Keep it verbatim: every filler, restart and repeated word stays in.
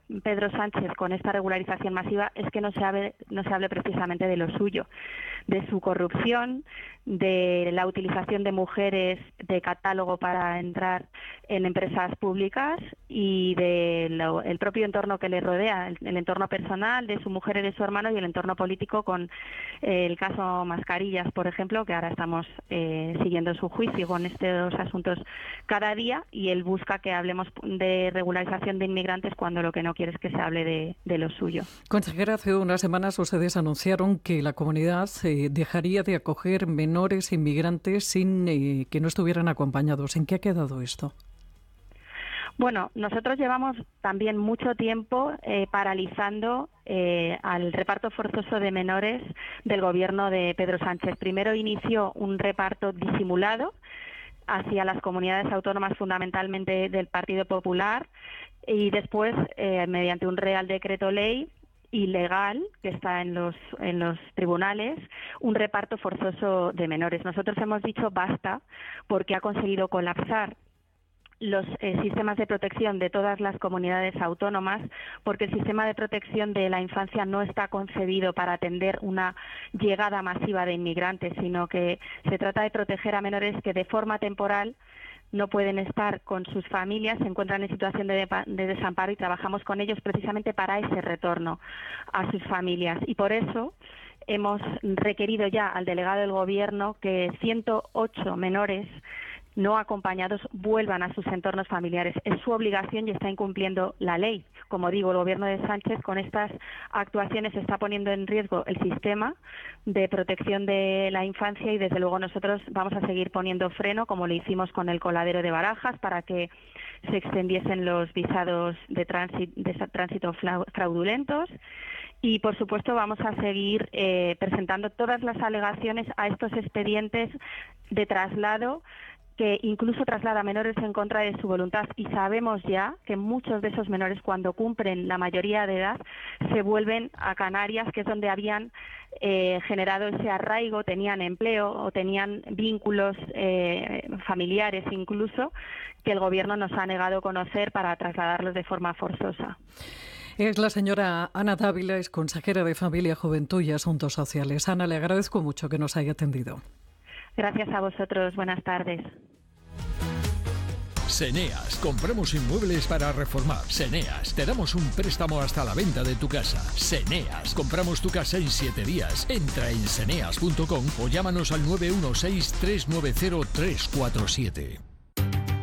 Pedro Sánchez con esta regularización masiva es que no se hable, no se hable precisamente de lo suyo, de su corrupción, de la utilización de mujeres de catálogo para entrar en empresas públicas y del propio entorno que le rodea, el, el entorno personal de su mujer y de su hermano y el entorno político con eh, el caso Mascarillas, por ejemplo, que ahora estamos eh, siguiendo su juicio con estos asuntos cada día, y él busca que hablemos de regularización de inmigrantes cuando lo que no quiere es que se hable de, de lo suyo. Consejera, hace unas semanas ustedes anunciaron que la comunidad eh, dejaría de acoger menores inmigrantes sin eh, que no estuvieran acompañados. ¿En qué ha quedado esto? Bueno, nosotros llevamos también mucho tiempo eh, paralizando eh, al reparto forzoso de menores del gobierno de Pedro Sánchez. Primero inició un reparto disimulado hacia las comunidades autónomas, fundamentalmente del Partido Popular, y después, eh, mediante un Real Decreto Ley ilegal que está en los en los tribunales, un reparto forzoso de menores. Nosotros hemos dicho basta, porque ha conseguido colapsar los eh, sistemas de protección de todas las comunidades autónomas, porque el sistema de protección de la infancia no está concebido para atender una llegada masiva de inmigrantes, sino que se trata de proteger a menores que de forma temporal no pueden estar con sus familias, se encuentran en situación de, de desamparo, y trabajamos con ellos precisamente para ese retorno a sus familias. Y por eso hemos requerido ya al delegado del Gobierno que ciento ocho menores no acompañados vuelvan a sus entornos familiares. Es su obligación y está incumpliendo la ley. Como digo, el Gobierno de Sánchez con estas actuaciones está poniendo en riesgo el sistema de protección de la infancia, y desde luego nosotros vamos a seguir poniendo freno, como lo hicimos con el coladero de Barajas, para que se extendiesen los visados de tránsito, de tránsito fraudulentos. Y, por supuesto, vamos a seguir eh, presentando todas las alegaciones a estos expedientes de traslado, que incluso traslada a menores en contra de su voluntad, y sabemos ya que muchos de esos menores, cuando cumplen la mayoría de edad, se vuelven a Canarias, que es donde habían eh, generado ese arraigo, tenían empleo o tenían vínculos eh, familiares incluso, que el Gobierno nos ha negado conocer para trasladarlos de forma forzosa. Es la señora Ana Dávila, es consejera de Familia, Juventud y Asuntos Sociales. Ana, le agradezco mucho que nos haya atendido. Gracias a vosotros. Buenas tardes. Seneas, compramos inmuebles para reformar. Seneas, te damos un préstamo hasta la venta de tu casa. Seneas, compramos tu casa en siete días. Entra en seneas punto com o llámanos al nueve uno seis, tres nueve cero, tres cuatro siete.